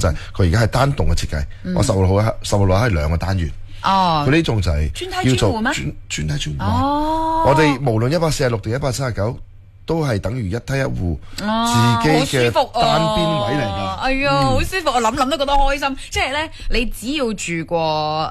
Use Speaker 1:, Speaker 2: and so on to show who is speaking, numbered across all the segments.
Speaker 1: 就係佢而家係單棟嘅設計，我16樓係2個單元。佢呢種就係叫做專梯專戶。我哋無論146定179。都係等於一梯一戶，自己嘅單邊位嚟㗎。
Speaker 2: 哎呀，好舒服！我諗都覺得開心。即係咧，你只要住過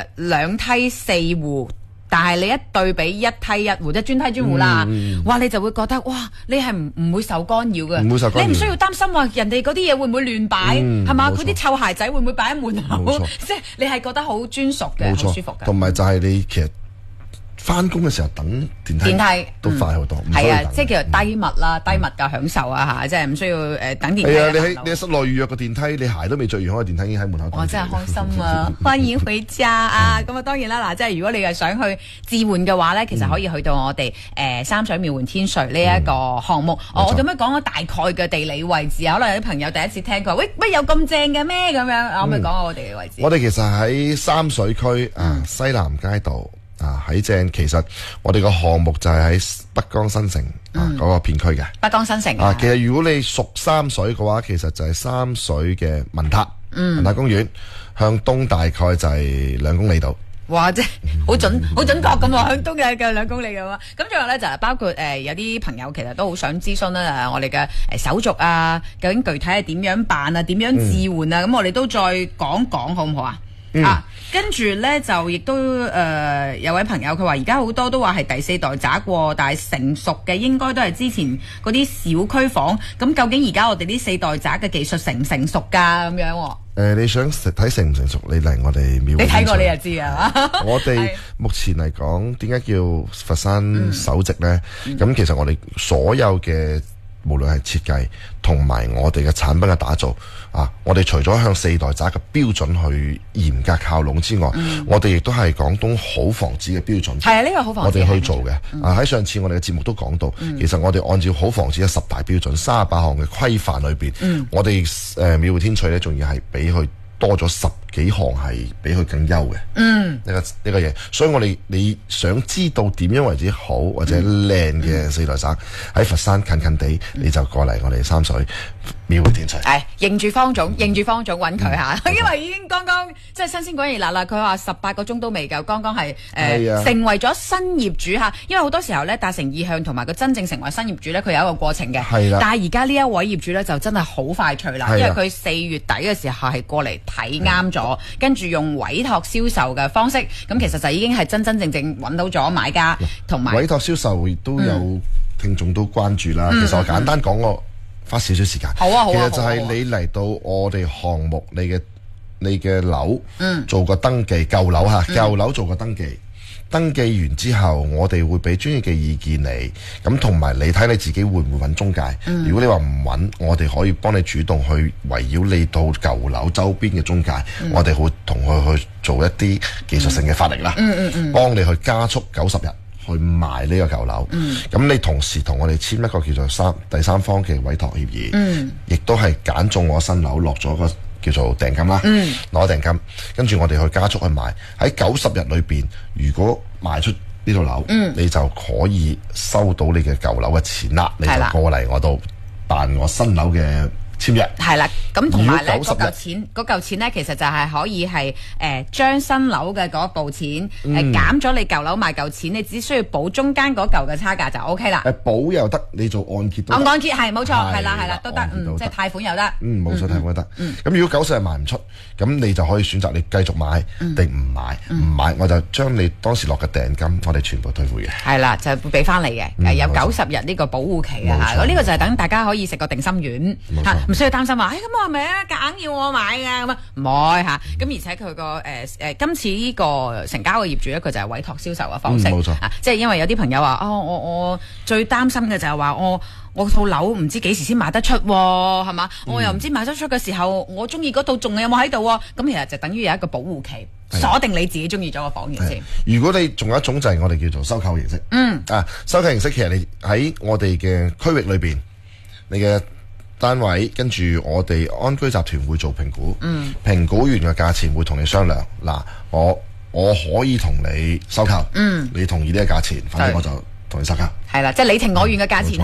Speaker 2: 2梯4戶，但係你一對比一梯一戶，即係專梯專戶啦，哇！你就會覺得哇，你係唔會受干擾嘅，
Speaker 1: 唔會受干擾。
Speaker 2: 你唔需要擔心話人哋嗰啲嘢會唔會亂擺，係嘛？佢啲臭鞋仔會唔會擺喺門口？即係你係覺得好專屬嘅，好舒服嘅。
Speaker 1: 同埋就係你其實翻工嘅時候等電梯都快好多，
Speaker 2: 係啊，即係叫做低密啦，低密嘅享受啊嚇，即係唔需要等電梯。係
Speaker 1: 啊，你喺室內預約個電梯，你鞋都未着完，開個電梯已經喺門口等。
Speaker 2: 我真係開心啊！歡迎回家啊！咁啊，當然啦，嗱，即係如果你係想去置換嘅話咧，其實可以去到我哋三水妙換天瑞呢一個項目。我咁樣講咗大概嘅地理位置，可能有啲朋友第一次聽佢話，喂有咁正嘅咩咁樣？可唔可以講下我哋嘅位置？
Speaker 1: 我哋其實喺三水區西南街道。喺正，其實我哋個項目就係喺北江新城嗰個片區嘅。北
Speaker 2: 江新城
Speaker 1: 其實如果你熟三水嘅話，其實就係三水嘅文塔公園，向東大概就係2公里度。
Speaker 2: 哇！即係好準確咁喎，向東嘅2公里咁啊。咁仲有咧就係包括有啲朋友其實都好想諮詢啦，我哋嘅手續啊，究竟具體係點樣辦啊，點樣置換啊？咁我哋都再講講好唔好啊？跟住咧就亦都有位朋友佢話而家好多都話係第4代渣過，但係成熟嘅應該都係之前嗰啲小區房。咁究竟而家我哋啲4代渣嘅技術成唔成熟㗎？咁樣
Speaker 1: 你想睇成唔成熟？你嚟我哋廟。
Speaker 2: 你睇過你就知啊！
Speaker 1: 我哋目前嚟講，點解叫佛山首席咧？咁其實我哋所有嘅無論係設計同埋我哋嘅產品嘅打造我哋除咗向4代渣嘅標準去嚴格靠攏之外，我哋亦都係廣東好房子嘅標準。
Speaker 2: 係啊，呢個好房子
Speaker 1: 我哋去做嘅。喺上次我哋嘅節目都講到，其實我哋按照好房子嘅10大標準、38項嘅規範裏邊，我哋妙換天瑞咧，仲要係比佢多咗10幾項係比佢更優嘅。呢個嘢，所以我哋你想知道點樣為之好或者靚嘅4代渣，喺佛山近近地，你就過嚟我哋三水妙換天瑞。
Speaker 2: 認住方總揾佢下，因為已經剛剛即係新鮮滾熱辣啦。佢話18個鐘都未夠，剛剛係成為咗新業主嚇。因為好多時候咧達成意向同埋佢真正成為新業主咧，佢有一個過程嘅。但係而家呢一位業主咧就真係好快脆啦，因為佢4月底嘅時候係過嚟睇啱咗，跟住用委託銷售嘅方式，咁其實就已經係真正揾到咗買家同埋。
Speaker 1: 委託銷售亦都有聽眾都關注啦。其實我簡單講我花少少時間。
Speaker 2: 好啊。
Speaker 1: 其實就係你嚟到我哋項目，你嘅樓做個登記，舊樓舊樓做個登記。登記完之後，我哋會俾專業嘅意見你，咁同埋你睇你自己會唔會揾中介。如果你話唔揾，我哋可以幫你主動去圍繞你到舊樓周邊嘅中介，我哋會同佢去做一啲技術性嘅發力啦，幫你去加速90日去賣呢個舊樓。咁你同時同我哋簽一個叫做第三方嘅委託協議，亦都係揀中我新樓落咗個叫做訂金啦，攞訂金，跟住我哋去加速去賣。喺90日裏邊，如果賣出呢套樓，你就可以收到你嘅舊樓嘅錢啦，你就過嚟我度辦我新樓嘅簽約。
Speaker 2: 係啦，咁同埋咧嗰嚿錢咧，其實就係可以係將新樓嘅嗰部錢減咗你舊樓賣嚿錢，你只需要補中間嗰嚿嘅差價就 OK 啦。
Speaker 1: 補又得，你做按揭都得。
Speaker 2: 按揭係冇錯，係啦都得，即係貸款又得。
Speaker 1: 冇錯，貸款都得。咁如果90日賣唔出，咁你就可以選擇你繼續買定唔買。唔買我就將你當時落嘅訂金，我哋全部退回嘅。
Speaker 2: 係啦，就會俾翻你嘅。有90日呢個保護期啊，呢個就係等大家可以食個定心丸，唔需要擔心話，咁我係咪夾硬要我買㗎咁啊？唔會嚇，咁而且佢個今次呢個成交嘅業主咧，佢就係委託銷售嘅方式，
Speaker 1: 冇錯。
Speaker 2: 即係因為有啲朋友話，我最擔心嘅就係話我套樓唔知幾時先賣得出喎，係嘛？我又唔知賣得出嘅時候，我中意嗰套仲有冇喺度喎？咁其實就等於有一個保護期，鎖定你自己中意咗個房源先。
Speaker 1: 如果你仲有一種就係我哋叫做收購形式，收購形式其實你喺我哋嘅區域裏邊，你嘅單位跟住我哋安居集團會做評估，評估完嘅價錢會同你商量。嗱，我可以同你收購，你同意呢個價錢，反正我就同你收購。
Speaker 2: 係啦，即係你情我願嘅價錢嚇，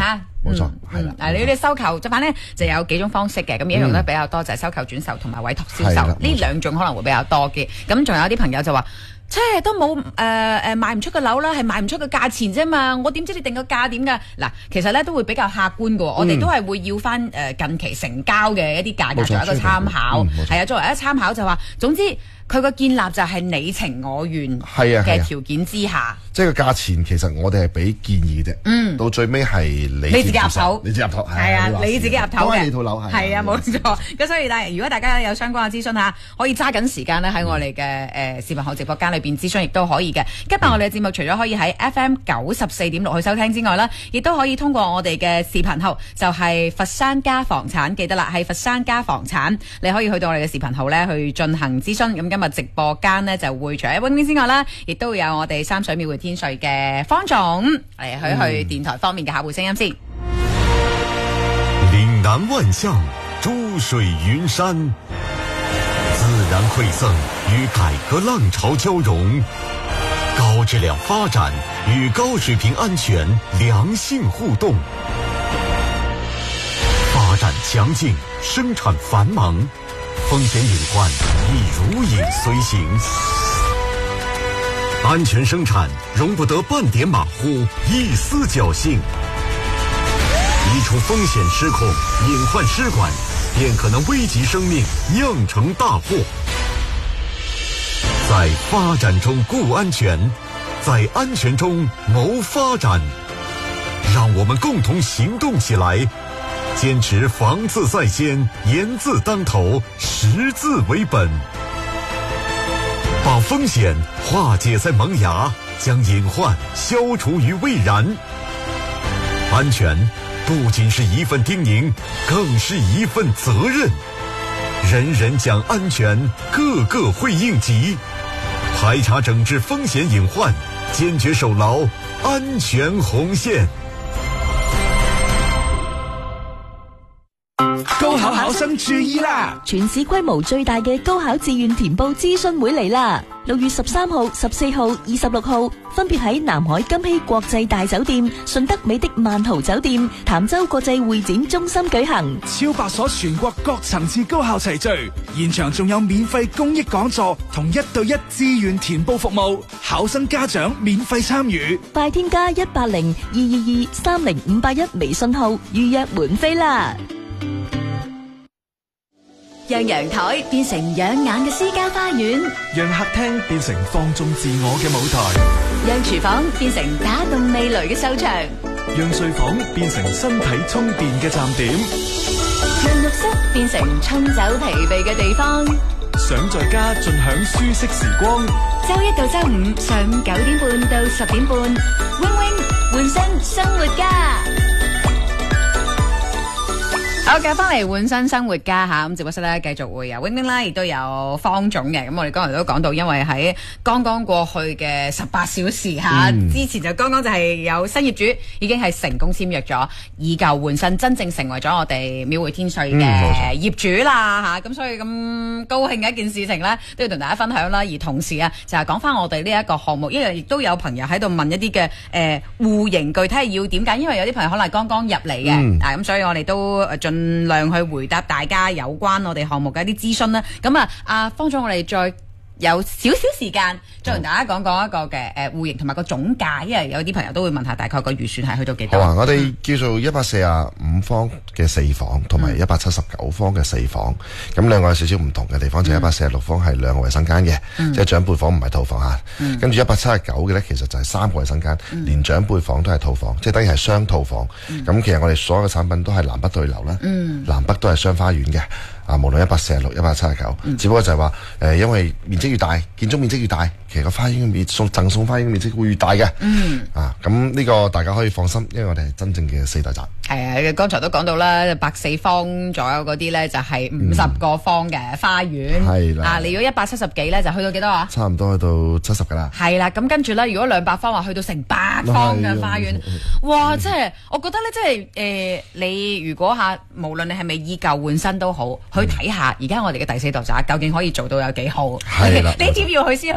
Speaker 1: 冇錯，係啦。
Speaker 2: 嗱，你啲收購即係反正就有幾種方式嘅，咁而家用得比較多就係收購轉售同埋委託銷售，呢兩種可能會比較多嘅。咁仲有啲朋友就話。即係都冇賣唔出個樓啦，係賣唔出個價錢啫嘛。我點知你定個價點㗎？嗱，其實咧都會比較客觀㗎。我哋都係會要翻近期成交嘅一啲價格作為一個參考。係啊，作為一個參考就話，總之佢個建立就係你情我願嘅條件之下。
Speaker 1: 即係個價錢其實我哋係俾建議嘅啫。到最尾係你
Speaker 2: 自己入頭，
Speaker 1: 你自己入頭
Speaker 2: 係啊，你自己入頭嘅。
Speaker 1: 你套樓
Speaker 2: 係啊，冇錯。咁所以如果大家有相關嘅諮詢嚇，可以揸緊時間咧喺我哋嘅視頻號直播間裏邊諮詢，亦都可以嘅。今日我哋嘅節目除咗可以喺 FM 94.6去收聽之外啦，亦都可以通過我哋嘅視頻號，就係佛山家房產，記得啦，係佛山家房產，你可以去到我哋嘅視頻號咧去進行諮詢。咁今日直播間呢，就會除咗溫邊之外啦，亦都會有我哋三水廟會天瑞嘅方總嚟去電台方面嘅客戶聲音先。
Speaker 3: 嶺南萬象，珠水雲山，自然饋贈與改革浪潮交融，高質量發展與高水平安全良性互動，發展強勁，生產繁忙，風險隱患亦如影隨形。安全生產容不得半點馬虎，一絲僥倖。一處風險失控，隱患失管，便可能危及生命，釀成大禍。在發展中顧安全，在安全中謀發展。讓我們共同行動起來，堅持防字在先，嚴字當頭，識字為本。把風險化解在萌芽，將隱患消除於未然。安全不僅是一份叮嚀，更是一份責任。人人講安全，個個會應急。排查整治風險隱患，堅決守牢安全紅線。
Speaker 4: 高考考生注意啦！
Speaker 5: 全市規模最大嘅高考志願填報諮詢會嚟啦！6月13號、14號、26號分別喺南海金禧國際大酒店、順德美的萬豪酒店、潭州國際會展中心舉行。
Speaker 4: 超百所全國各層次高校齊聚，現場仲有免費公益講座同1對1志願填報服務，考生家長免費參與。
Speaker 5: 快添加180-222-30581微信號預約門飛啦！讓陽台變成養眼嘅私家花園，
Speaker 4: 讓客廳變成放縱自我嘅舞台，
Speaker 5: 讓廚房變成打動味蕾嘅秀場，
Speaker 4: 讓睡房變成身體充電嘅站點，
Speaker 5: 讓浴室變成沖走疲憊嘅地方。
Speaker 4: 想在家盡享舒適時光，
Speaker 5: 周一到周五上午9點半到10點半，Wing Wing 換身生活家。
Speaker 2: 好嘅，翻嚟換身生活家吓，咁直播室咧繼續會有 Wing Wing 啦，亦都有方總嘅。咁我哋剛才都講到，因為喺剛剛過去嘅18小時吓，之前就剛剛就係有新業主已經係成功簽約咗，以舊換新，真正成為咗我哋廟會天瑞嘅業主啦吓。咁所以咁高興嘅一件事情咧，都要同大家分享啦。而同時啊，就係講翻我哋呢一個項目，因為亦都有朋友喺度問一啲嘅戶型具體係要點解，因為有啲朋友可能剛剛入嚟嘅，咁所以我哋都盡量去回答大家有關我哋項目嘅一啲諮詢啦。咁啊，阿方總，我哋再有少少時間，再同大家講講一個嘅戶型同埋個總價，因為有啲朋友都會問下大概個預算係去到幾多。
Speaker 1: 好啊，我哋叫做145方嘅4房，同埋179方嘅4房。咁兩個有少少唔同嘅地方，就146方係2個衛生間嘅，即係長輩房唔係套房嚇。跟住179嘅咧，其實就係3個衛生間，連長輩房都係套房，即係等於係雙套房。咁其實我哋所有嘅產品都係南北對流啦，南北都係雙花園嘅。無論146、179，只不過就係話因為面積越大，建築面積越大，其實個花園嘅贈送花園嘅面積會越大嘅。咁呢個大家可以放心，因為我哋係真正嘅4代集。
Speaker 2: 係啊，剛才都講到啦，104方左右嗰啲咧就係50個方嘅花園。係啦，你如果170幾咧，就去到幾多啊？
Speaker 1: 差唔多去到70噶啦。係
Speaker 2: 啦，咁跟住咧，如果200方話去到成8方嘅花園，哇！即係我覺得咧，即係你如果無論你係咪以舊換新都好，去睇下而家我哋嘅第4代集究竟可以做到有幾好。係啦，呢啲要去先去感受一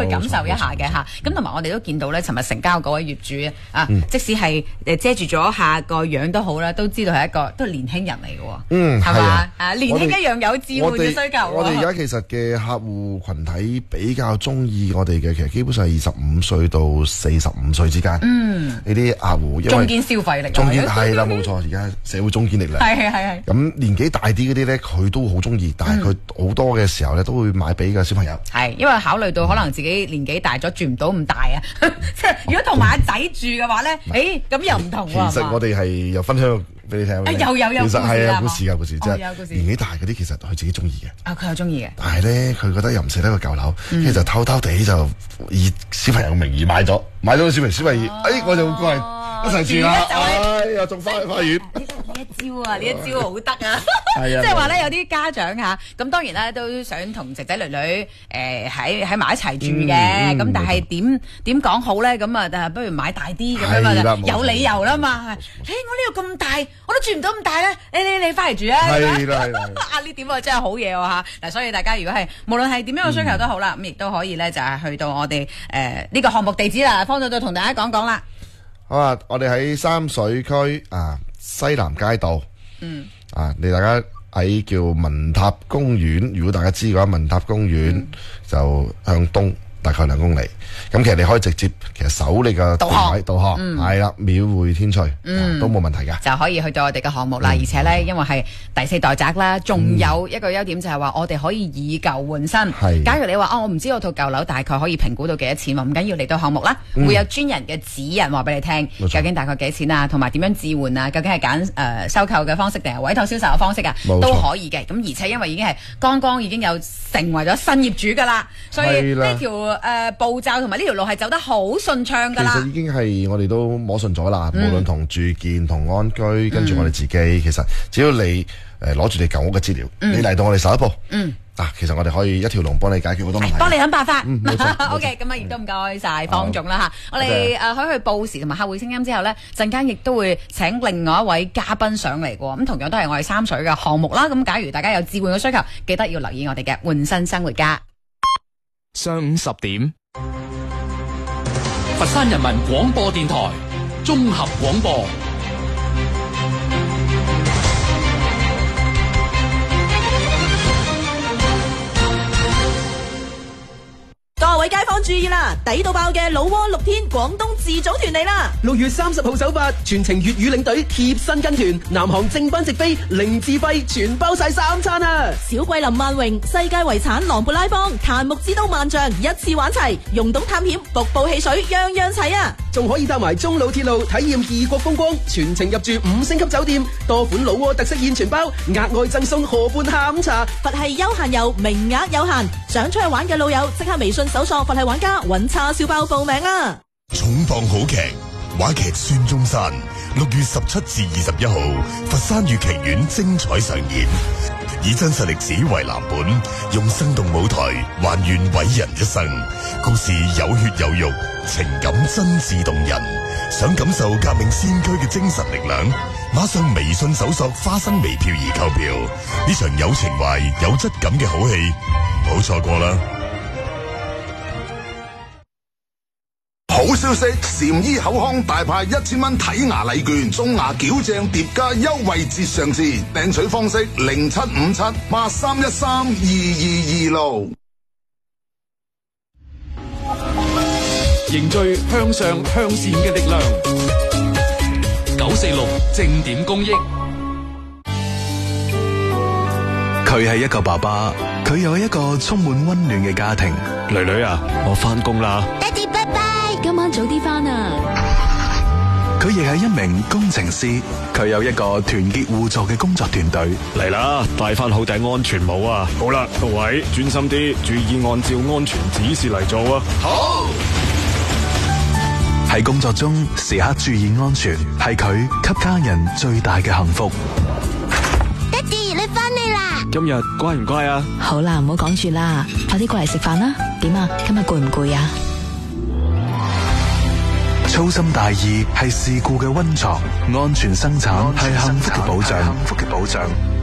Speaker 2: 一下嘅嚇。咁同埋我哋都見到咧，尋日成交嗰位業主啊，即使係遮住咗下個樣都好啦，都知道係一個都係年輕人嚟嘅喎，係嘛？年輕一樣有置換嘅需求。
Speaker 1: 我哋而家其實嘅客戶群體比較中意我哋嘅，其實基本上係25歲到45歲之間。呢啲客戶，因為
Speaker 2: 中堅消費力，
Speaker 1: 中堅係啦，冇錯，而家社會中堅力量。
Speaker 2: 係。
Speaker 1: 咁年紀大啲嗰啲咧，佢都好中意，但係佢好多嘅時候咧，都會買俾個小朋友。
Speaker 2: 係，因為考慮到可能自己年紀大咗，住唔到咁大啊。即係如果同埋阿仔住嘅話咧，咁又唔同喎。
Speaker 1: 其實我哋係有分享俾你聽。
Speaker 2: 有
Speaker 1: 其實係有故事㗎，即係年紀大嗰啲，其實佢自己中意嘅。
Speaker 2: 佢又中意嘅。
Speaker 1: 但係咧，佢覺得又唔捨得個舊樓，跟住就偷偷地就以小朋友嘅名義買咗個小朋友，我就好乖。一齊住啦！又仲翻去花園。
Speaker 2: 呢一招好得啊！即係話咧，有啲家長嚇，咁當然啦，都想同仔仔女女喺埋一齊住嘅。咁但係點講好咧？咁啊，不如買大啲咁樣嘛，有理由啦嘛。我呢度咁大，我都住唔到咁大咧。你翻嚟住啊！
Speaker 1: 係啦。
Speaker 2: 呢點真係好嘢喎嚇！嗱，所以大家如果係無論係點樣嘅需求都好啦，咁亦都可以咧，就係去到我哋呢個項目地址啦，方總就同大家講啦。
Speaker 1: 好啊！我哋喺三水區西南街道，你大家喺叫文塔公園，如果大家知嘅話，文塔公園就向東大概2公里。咁其實你可以直接搜你個導航，係啦，秒回天翠，都冇問題㗎，
Speaker 2: 就可以去到我哋嘅項目啦。而且咧，因為係第4代宅啦，仲有一個優點就係話，我哋可以以舊換新。假如你話我唔知我套舊樓大概可以評估到幾多錢，唔緊要，嚟到項目啦，會有專人嘅指引話俾你聽，究竟大概幾錢啊，同埋點樣置換啊，究竟係揀收購嘅方式定係委託銷售嘅方式啊，都可以嘅。咁而且因為已經係剛剛已經有成為咗新業主㗎啦，所以呢條步驟同埋呢條路係走得好順暢㗎啦。
Speaker 1: 其實已經係我哋都摸順咗啦，無論同住建同安居，跟住我哋自己，其實只要你攞住你舊屋嘅資料，你嚟到我哋首一步，其實我哋可以一條龍幫你解決好多問題，
Speaker 2: 幫你諗辦法。OK，咁亦都唔該晒方總啦嚇。我哋可以去報時同埋客戶聲音之後呢，陣間亦都會請另外一位嘉賓上嚟喎。咁同樣都係我哋三水嘅項目啦。咁假如大家有置換嘅需求，記得要留意我哋嘅換新生活家。
Speaker 6: 上午10點，佛山人民廣播電台綜合廣播。
Speaker 5: 各位街坊注意啦，抵到爆嘅老窩6天廣東自組團嚟啦
Speaker 7: ！6月30號首發，全程粵語領隊貼身跟團，南航正班直飛，零自費，全包晒3餐啊！
Speaker 5: 小桂林萬榮、世界遺產琅勃拉邦、檀木之都萬象一次玩齊，溶洞探險、瀑布汽水樣樣齊啊！
Speaker 7: 仲可以搭埋中老鐵路體驗異國風光，全程入住5星級酒店，多款老窩特色現全包，額外贈送河畔下午茶。
Speaker 5: 佛系休閒遊名額有限，想出去玩嘅老友即刻微信搜索佛系玩家揾叉燒包報名啦！
Speaker 3: 重磅好劇，話劇《孫中山》6月17至21號，佛山粵劇院精彩上演，以真實歷史為藍本，用生動舞台還原偉人一生，故事有血有肉，情感真摯動人。想感受革命先驅嘅精神力量，馬上微信搜索花生微票而購票。呢場有情懷有質感嘅好戲，唔好錯過啦！
Speaker 8: 好消息，禪醫口腔大派1000蚊睇牙禮券，中牙矯正疊加優惠節上市，訂取方式075783132226。
Speaker 6: 凝聚向上向善嘅力量，946正點公益。
Speaker 9: 佢係一個爸爸，佢有一個充滿溫暖嘅家庭。
Speaker 10: 女女啊，我返工啦。
Speaker 11: 爹哋拜拜，今晚早啲返啊。
Speaker 9: 佢亦係一名工程師，佢有一個團結互助嘅工作團隊。
Speaker 10: 嚟啦，戴翻好頂安全帽啊！好啦，各位專心啲，注意按照安全指示嚟做啊！
Speaker 8: 好。
Speaker 9: 喺工作中時刻注意安全，係佢給家人最大嘅幸福。
Speaker 11: 爹哋，你返嚟啦！
Speaker 10: 今日乖唔乖啊？
Speaker 11: 好啦，唔好講住啦，快啲過嚟食飯啦。點啊？今日攰唔攰啊？
Speaker 9: 粗心大意係事故嘅溫床，安全生產係幸福嘅保障。